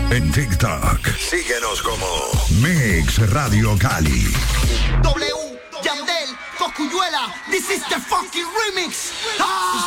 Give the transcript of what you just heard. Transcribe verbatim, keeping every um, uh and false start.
En TikTok, síguenos como Mix Radio Cali. W, Yandel, Cocuyuela, this is the fucking remix. Ah.